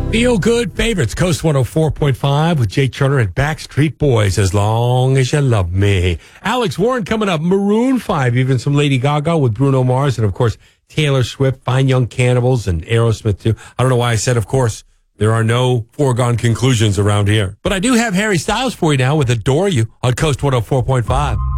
Feel Good Favorites, Coast 104.5 with Jake Turner and Backstreet Boys, As Long As You Love Me. Alex Warren coming up, Maroon 5, even some Lady Gaga with Bruno Mars, and of course, Taylor Swift, Fine Young Cannibals, and Aerosmith too. I don't know why I said, of course. There are no foregone conclusions around here. But I do have Harry Styles for you now with Adore You on Coast 104.5.